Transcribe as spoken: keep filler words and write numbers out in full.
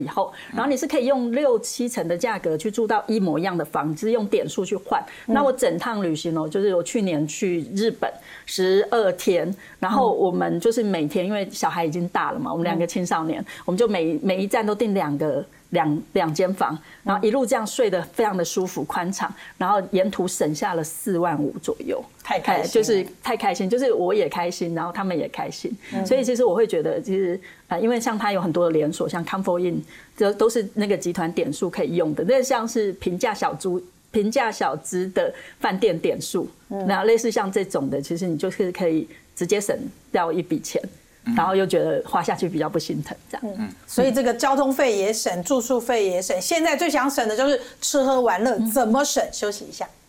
以后，然后你是可以用六七成的价格去住到一模一样的房子，用点数去换。那我整趟旅行哦，就是我去年去日本十二天，然后我们就是每天，因为小孩已经大了嘛，我们两个青少年，我们就每每一站都订两个。两两间房，然后一路这样睡得非常的舒服宽敞，然后沿途省下了四万五左右， 太开心， 就是太开心，就是我也开心，然后他们也开心，嗯、所以其实我会觉得，其实呃，因为像它有很多的连锁，像 Comfort Inn， 这都是那个集团点数可以用的，那像是平价小租。平价小资的饭店点数，那类似像这种的，其实你就是可以直接省掉一笔钱。然后又觉得花下去比较不心疼，这样。 嗯，所以这个交通费也省，住宿费也省，现在最想省的就是吃喝玩乐，怎么省？休息一下。